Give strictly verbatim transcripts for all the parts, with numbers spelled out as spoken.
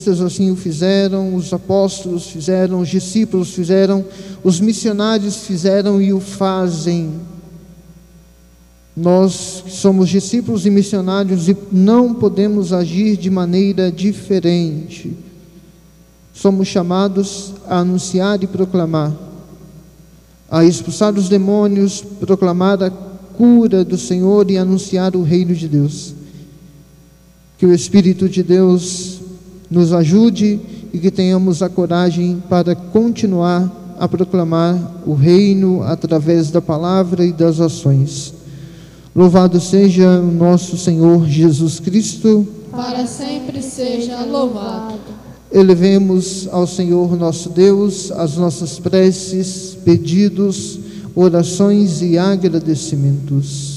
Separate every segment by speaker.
Speaker 1: assim o fizeram, os apóstolos fizeram, os discípulos fizeram, os missionários fizeram e o fazem. Nós somos discípulos e missionários e não podemos agir de maneira diferente. Somos chamados a anunciar e proclamar, a expulsar os demônios, proclamar a cura do Senhor e anunciar o reino de Deus. Que o Espírito de Deus nos ajude e que tenhamos a coragem para continuar a proclamar o reino através da palavra e das ações. Louvado seja o nosso Senhor Jesus Cristo.
Speaker 2: Para sempre seja louvado.
Speaker 1: Elevemos ao Senhor nosso Deus as nossas preces, pedidos, orações e agradecimentos.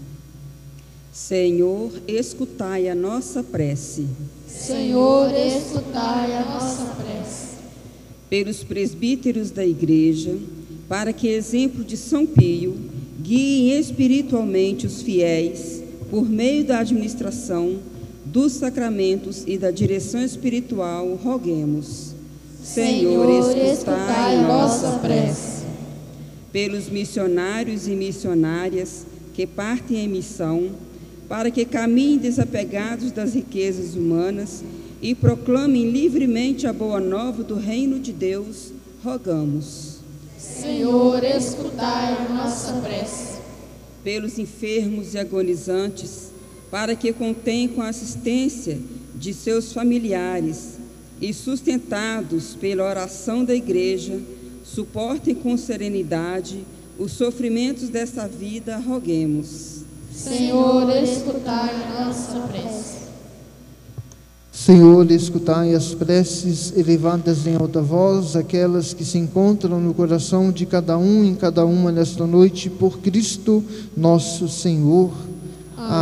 Speaker 3: Senhor, escutai a nossa prece.
Speaker 2: Senhor, escutai a nossa prece.
Speaker 3: Pelos presbíteros da Igreja, para que, exemplo de São Pio, guiem espiritualmente os fiéis por meio da administração dos sacramentos e da direção espiritual, roguemos.
Speaker 2: Senhor, escutai a nossa prece.
Speaker 3: Pelos missionários e missionárias que partem em missão, para que caminhem desapegados das riquezas humanas e proclamem livremente a boa nova do reino de Deus, rogamos.
Speaker 2: Senhor, escutai a nossa prece.
Speaker 3: Pelos enfermos e agonizantes, para que contêm com a assistência de seus familiares e sustentados pela oração da Igreja, suportem com serenidade os sofrimentos desta vida, roguemos.
Speaker 2: Senhor, escutai a nossa prece.
Speaker 1: Senhor, escutai as preces elevadas em alta voz, aquelas que se encontram no coração de cada um e cada uma nesta noite, por Cristo nosso Senhor.